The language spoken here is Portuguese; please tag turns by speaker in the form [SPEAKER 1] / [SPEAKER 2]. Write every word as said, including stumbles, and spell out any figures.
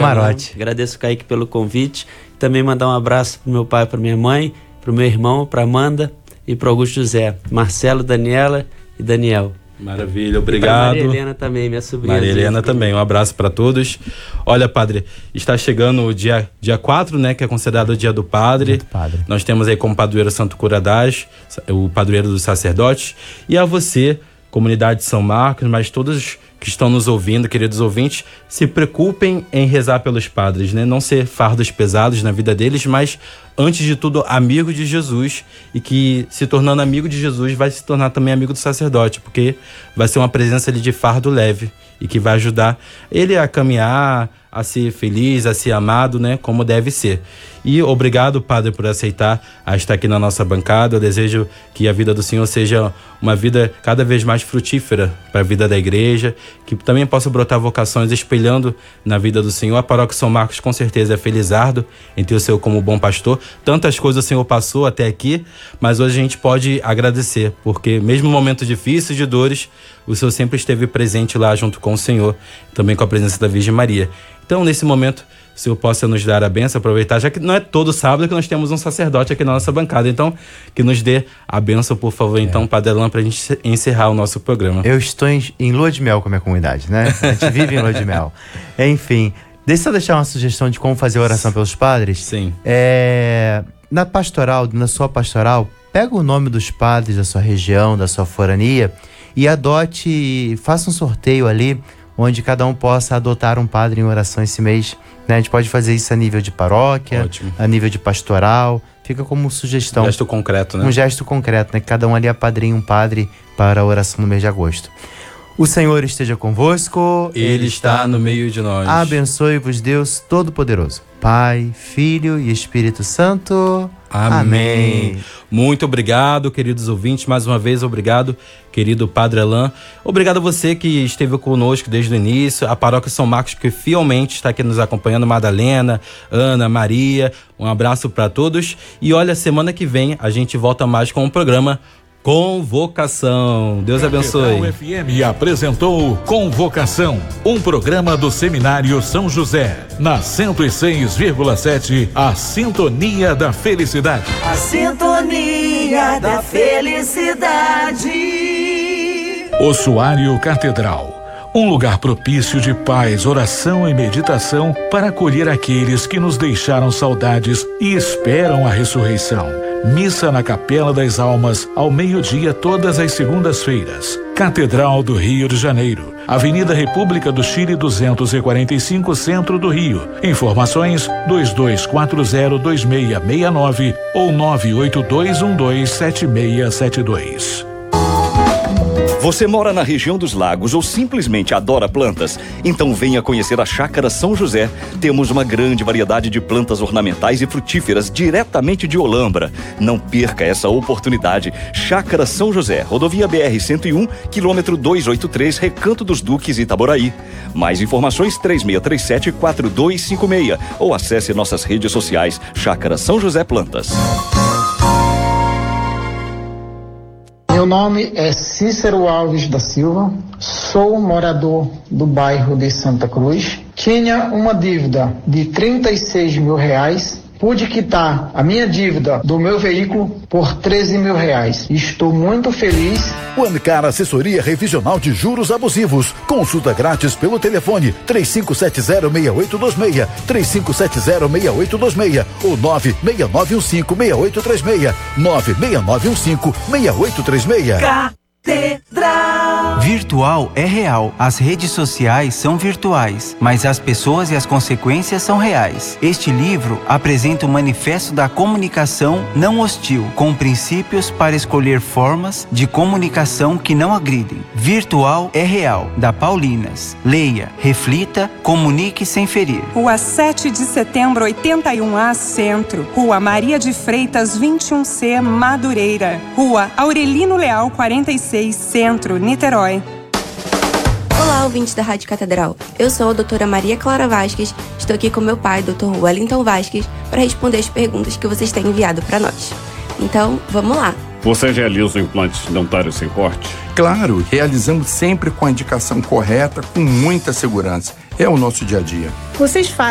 [SPEAKER 1] camarote.
[SPEAKER 2] Alan. Agradeço o Kaique pelo convite. Também mandar um abraço pro meu pai, pra minha mãe, pro meu irmão, pra Amanda e pro Augusto José, Marcelo, Daniela e Daniel.
[SPEAKER 3] Maravilha, obrigado.
[SPEAKER 2] E Maria Helena também, minha sobrinha.
[SPEAKER 3] Maria Helena também, um abraço para todos. Olha, padre, está chegando o dia, dia quatro, né, que é considerado o dia do padre.
[SPEAKER 1] Do padre.
[SPEAKER 3] Nós temos aí como padroeiro Santo Curadás, o padroeiro dos sacerdotes. E a você, comunidade de São Marcos, mas todos que estão nos ouvindo, queridos ouvintes, se preocupem em rezar pelos padres, né? Não ser fardos pesados na vida deles, mas, antes de tudo, amigo de Jesus, e que, se tornando amigo de Jesus, vai se tornar também amigo do sacerdote, porque vai ser uma presença ali de fardo leve e que vai ajudar ele a caminhar, a ser feliz, a ser amado, né? Como deve ser. E obrigado, padre, por aceitar a estar aqui na nossa bancada. Eu desejo que a vida do Senhor seja uma vida cada vez mais frutífera para a vida da igreja, que também possa brotar vocações espelhando na vida do Senhor. A paróquia São Marcos com certeza é felizardo em ter o Senhor como bom pastor. Tantas coisas o Senhor passou até aqui, mas hoje a gente pode agradecer, porque mesmo em momentos difíceis de dores, o Senhor sempre esteve presente lá junto com o Senhor, também com a presença da Virgem Maria. Então, nesse momento, o Senhor possa nos dar a bênção, aproveitar, já que não é todo sábado que nós temos um sacerdote aqui na nossa bancada. Então, que nos dê a bênção, por favor, então, é. Padre Alan, para a gente encerrar o nosso programa.
[SPEAKER 1] Eu estou em, em lua de mel com a minha comunidade, né? A gente vive em lua de mel. Enfim, deixa eu deixar uma sugestão de como fazer a oração pelos padres.
[SPEAKER 3] Sim.
[SPEAKER 1] É, na pastoral, na sua pastoral, pega o nome dos padres da sua região, da sua forania, e adote, faça um sorteio ali, onde cada um possa adotar um padre em oração esse mês, né? A gente pode fazer isso a nível de paróquia, ótimo, a nível de pastoral, fica como sugestão.
[SPEAKER 3] Um gesto concreto, né?
[SPEAKER 1] Um gesto concreto, né? Que cada um ali apadrinha um padre para a oração no mês de agosto. O Senhor esteja convosco.
[SPEAKER 3] Ele, Ele está no meio de nós.
[SPEAKER 1] Abençoe-vos Deus Todo-Poderoso, Pai, Filho e Espírito Santo.
[SPEAKER 3] Amém.
[SPEAKER 1] Amém.
[SPEAKER 3] Muito obrigado, queridos ouvintes. Mais uma vez, obrigado, querido Padre Alan. Obrigado a você que esteve conosco desde o início. A Paróquia São Marcos, que fielmente está aqui nos acompanhando. Madalena, Ana, Maria. Um abraço para todos. E olha, semana que vem a gente volta mais com o programa Convocação. Deus abençoe.
[SPEAKER 4] O F M apresentou Convocação, um programa do Seminário São José, na cento e seis vírgula sete, a sintonia da felicidade.
[SPEAKER 5] A sintonia da felicidade.
[SPEAKER 4] Ossuário Catedral, um lugar propício de paz, oração e meditação para acolher aqueles que nos deixaram saudades e esperam a ressurreição. Missa na Capela das Almas, ao meio-dia, todas as segundas-feiras. Catedral do Rio de Janeiro, Avenida República do Chile duzentos e quarenta e cinco, Centro do Rio. Informações dois dois quatro zero dois seis seis nove ou nove oito dois um dois sete seis sete dois.
[SPEAKER 6] Você mora na região dos lagos ou simplesmente adora plantas? Então venha conhecer a Chácara São José. Temos uma grande variedade de plantas ornamentais e frutíferas diretamente de Olambra. Não perca essa oportunidade. Chácara São José, rodovia B R cento e um, quilômetro duzentos e oitenta e três, Recanto dos Duques, Itaboraí. Mais informações três seis três sete, quatro dois cinco seis ou acesse nossas redes sociais Chácara São José Plantas.
[SPEAKER 7] Meu nome é Cícero Alves da Silva, sou morador do bairro de Santa Cruz. Tinha uma dívida de trinta e seis mil reais, pude quitar a minha dívida do meu veículo por treze mil reais. Estou muito feliz.
[SPEAKER 8] Ancar Assessoria Revisional de Juros Abusivos. Consulta grátis pelo telefone três cinco sete zero, seis oito dois seis, três cinco sete zero, seis oito dois seis ou nove seis nove um cinco, seis oito três seis, nove seis nove um cinco, seis oito três seis.
[SPEAKER 5] Catedral.
[SPEAKER 9] Virtual é real. As redes sociais são virtuais, mas as pessoas e as consequências são reais. Este livro apresenta o manifesto da comunicação não hostil, com princípios para escolher formas de comunicação que não agridem. Virtual é real, da Paulinas. Leia, reflita, comunique sem ferir.
[SPEAKER 10] Rua sete de setembro, oitenta e um A, Centro. Rua Maria de Freitas, vinte e um C, Madureira. Rua Aurelino Leal, quarenta e seis, Centro, Niterói.
[SPEAKER 11] Olá, ouvintes da Rádio Catedral. Eu sou a doutora Maria Clara Vasques. Estou aqui com meu pai, doutor Wellington Vasques, para responder as perguntas que vocês têm enviado para nós. Então, vamos lá.
[SPEAKER 12] Você realiza implantes dentários sem corte?
[SPEAKER 13] Claro, realizamos sempre com a indicação correta, com muita segurança. É o nosso dia a dia.
[SPEAKER 10] Vocês fazem